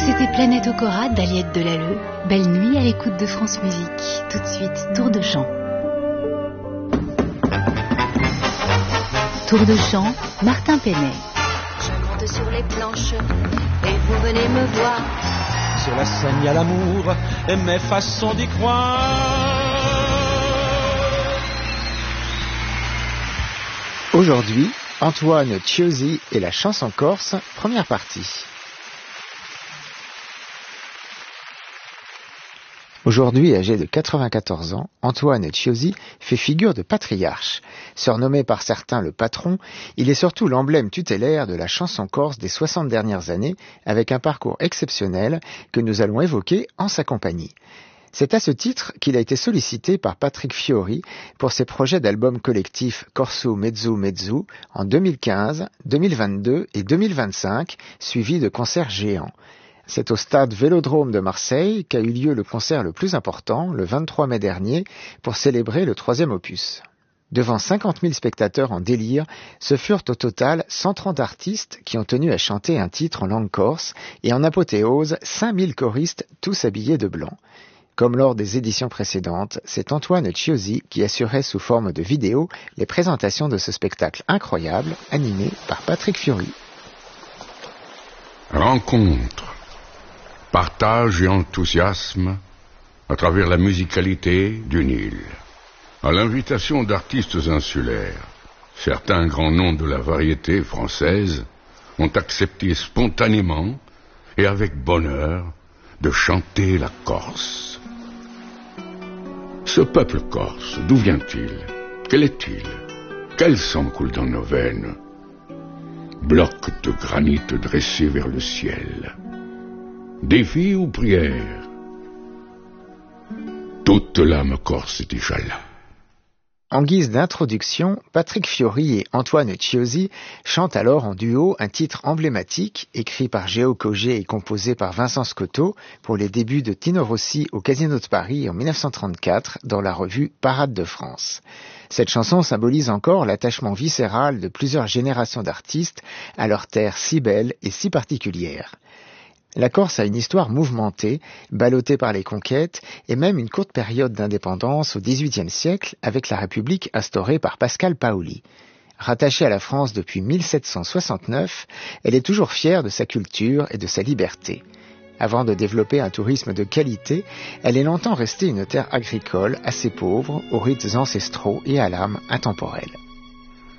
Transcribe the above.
C'était Planète Okora d'Aliette Delalleux. Belle nuit à l'écoute de France Musique. Tout de suite, tour de chant. Tour de chant, Martin Penet. Je monte sur les planches et vous venez me voir. Sur la scène, il y a l'amour et mes façons d'y croire. Aujourd'hui, Antoine Chiozzi et la chanson corse, première partie. Aujourd'hui, âgé de 94 ans, Antoine Chiozzi fait figure de patriarche. Surnommé par certains le patron, il est surtout l'emblème tutélaire de la chanson corse des 60 dernières années, avec un parcours exceptionnel que nous allons évoquer en sa compagnie. C'est à ce titre qu'il a été sollicité par Patrick Fiori pour ses projets d'albums collectifs Corso Mezzo Mezzo en 2015, 2022 et 2025, suivis de concerts géants. C'est au stade Vélodrome de Marseille qu'a eu lieu le concert le plus important, le 23 mai dernier, pour célébrer le 3e opus. Devant 50 000 spectateurs en délire, ce furent au total 130 artistes qui ont tenu à chanter un titre en langue corse et en apothéose 5000 choristes tous habillés de blanc. Comme lors des éditions précédentes, c'est Antoine Chiozzi qui assurait sous forme de vidéo les présentations de ce spectacle incroyable, animé par Patrick Fiori. Rencontre, partage et enthousiasme à travers la musicalité d'une île. À l'invitation d'artistes insulaires, certains grands noms de la variété française ont accepté spontanément et avec bonheur de chanter la Corse. Ce peuple corse, d'où vient-il? Quel est-il? Quel sang coule dans nos veines? Blocs de granit dressés vers le ciel. Défi ou prière? Toute l'âme corse est déjà là. En guise d'introduction, Patrick Fiori et Antoine Chiozzi chantent alors en duo un titre emblématique, écrit par Géo Cogé et composé par Vincent Scotto pour les débuts de Tino Rossi au Casino de Paris en 1934 dans la revue Parade de France. Cette chanson symbolise encore l'attachement viscéral de plusieurs générations d'artistes à leur terre si belle et si particulière. La Corse a une histoire mouvementée, ballottée par les conquêtes et même une courte période d'indépendance au XVIIIe siècle avec la République instaurée par Pascal Paoli. Rattachée à la France depuis 1769, elle est toujours fière de sa culture et de sa liberté. Avant de développer un tourisme de qualité, elle est longtemps restée une terre agricole assez pauvre, aux rites ancestraux et à l'âme intemporelle.